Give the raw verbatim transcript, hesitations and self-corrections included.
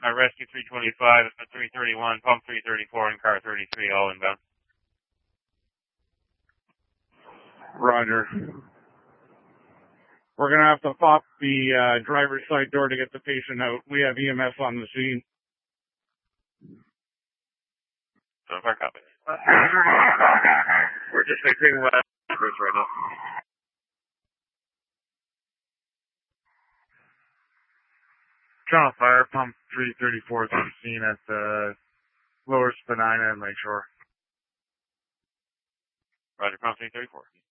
Uh, rescue three twenty-five, it's at three thirty-one, pump three thirty-four, and car thirty-three, all inbound. Roger. We're going to have to pop the uh, driver's side door to get the patient out. We have E M S on the scene. So far, copy. We're just fixing west right now. Channel Fire, pump three thirty-four is on the scene at the Lower Spadina and Lakeshore. Roger, pump three thirty-four.